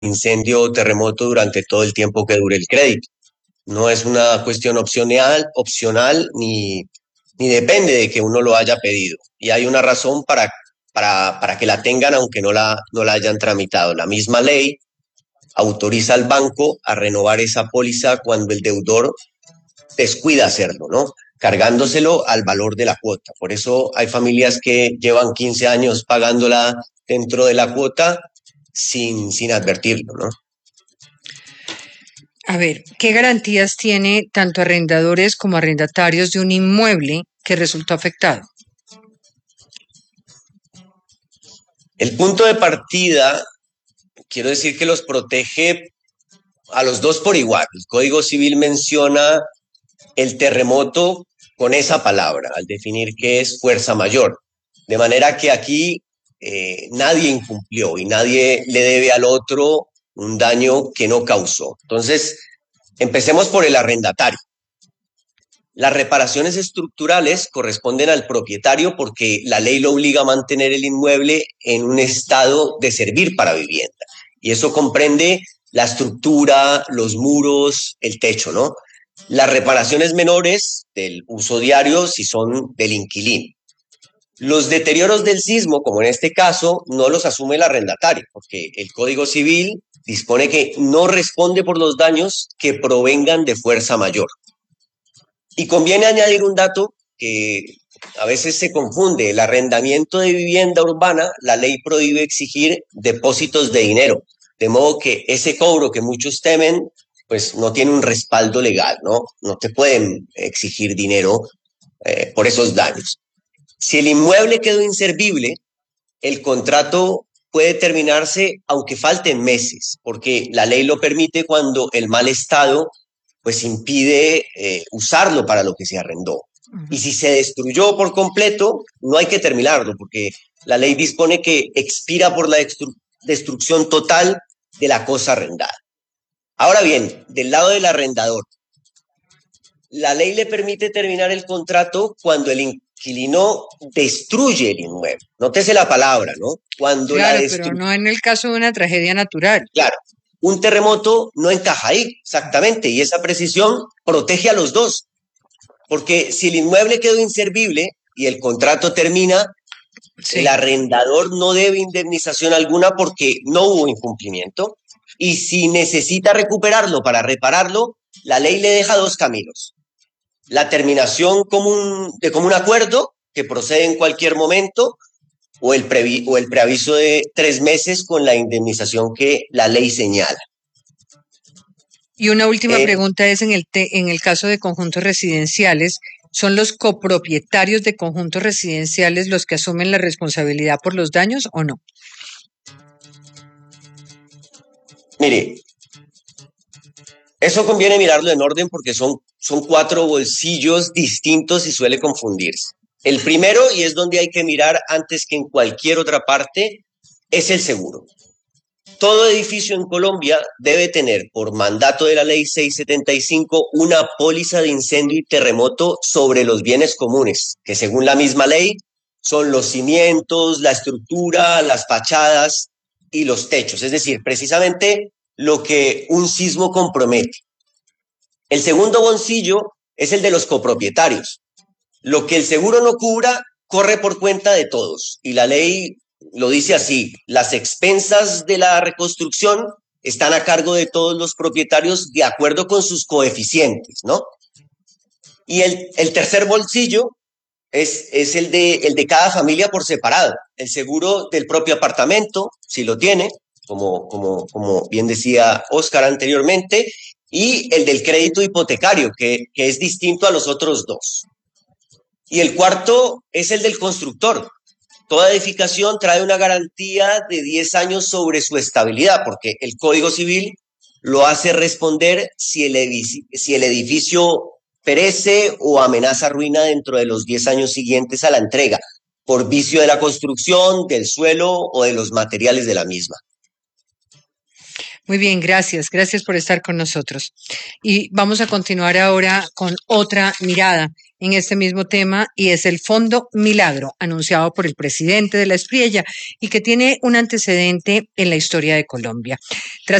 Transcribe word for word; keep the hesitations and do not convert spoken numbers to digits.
incendio o terremoto durante todo el tiempo que dure el crédito. No es una cuestión opcional, opcional ni, ni depende de que uno lo haya pedido. Y hay una razón para, para, para que la tengan aunque no la, no la hayan tramitado. La misma ley autoriza al banco a renovar esa póliza cuando el deudor descuida hacerlo, ¿no? Cargándoselo al valor de la cuota. Por eso hay familias que llevan quince años pagándola dentro de la cuota sin, sin advertirlo, ¿no? A ver, ¿qué garantías tiene tanto arrendadores como arrendatarios de un inmueble que resultó afectado? El punto de partida, quiero decir que los protege a los dos por igual. El Código Civil menciona el terremoto con esa palabra, al definir qué es fuerza mayor. De manera que aquí eh, nadie incumplió y nadie le debe al otro un daño que no causó. Entonces, empecemos por el arrendatario. Las reparaciones estructurales corresponden al propietario porque la ley lo obliga a mantener el inmueble en un estado de servir para vivienda. Y eso comprende la estructura, los muros, el techo, ¿no? Las reparaciones menores del uso diario si son del inquilino. Los deterioros del sismo, como en este caso, no los asume el arrendatario, porque el Código Civil dispone que no responde por los daños que provengan de fuerza mayor. Y conviene añadir un dato que a veces se confunde. El arrendamiento de vivienda urbana, la ley prohíbe exigir depósitos de dinero, de modo que ese cobro que muchos temen, pues no tiene un respaldo legal, ¿no? No te pueden exigir dinero eh, por esos daños. Si el inmueble quedó inservible, el contrato puede terminarse aunque falten meses, porque la ley lo permite cuando el mal estado pues impide eh, usarlo para lo que se arrendó. Uh-huh. Y si se destruyó por completo, no hay que terminarlo, porque la ley dispone que expira por la destru- destrucción total de la cosa arrendada. Ahora bien, del lado del arrendador, la ley le permite terminar el contrato cuando el inquilino destruye el inmueble. Nótese la palabra, ¿no? Cuando claro, la destru- pero no en el caso de una tragedia natural. Claro. Un terremoto no encaja ahí, exactamente, y esa precisión protege a los dos, porque si el inmueble quedó inservible y el contrato termina, sí. El arrendador no debe indemnización alguna porque no hubo incumplimiento, y si necesita recuperarlo para repararlo, la ley le deja dos caminos. La terminación común, de común acuerdo, que procede en cualquier momento, o el, previ, o el preaviso de tres meses con la indemnización que la ley señala. Y una última eh, pregunta es, en el, te, en el caso de conjuntos residenciales, ¿son los copropietarios de conjuntos residenciales los que asumen la responsabilidad por los daños o no? Mire, eso conviene mirarlo en orden porque son, son cuatro bolsillos distintos y suele confundirse. El primero, y es donde hay que mirar antes que en cualquier otra parte, es el seguro. Todo edificio en Colombia debe tener, por mandato de la ley seiscientos setenta y cinco, una póliza de incendio y terremoto sobre los bienes comunes, que según la misma ley son los cimientos, la estructura, las fachadas y los techos, es decir, precisamente lo que un sismo compromete. El segundo bolsillo es el de los copropietarios. Lo que el seguro no cubra corre por cuenta de todos, y la ley lo dice así: las expensas de la reconstrucción están a cargo de todos los propietarios de acuerdo con sus coeficientes, ¿no? Y el, el tercer bolsillo es, es el, de, el de cada familia por separado. El seguro del propio apartamento, si lo tiene, como, como, como bien decía Oscar anteriormente, y el del crédito hipotecario, que, que es distinto a los otros dos. Y el cuarto es el del constructor. Toda edificación trae una garantía de diez años sobre su estabilidad, porque el Código Civil lo hace responder si el edificio, si el edificio perece o amenaza ruina dentro de los diez años siguientes a la entrega, por vicio de la construcción, del suelo o de los materiales de la misma. Muy bien, gracias. Gracias por estar con nosotros. Y vamos a continuar ahora con otra mirada en este mismo tema, y es el Fondo Milagro, anunciado por el presidente de la Espriella y que tiene un antecedente en la historia de Colombia. Tras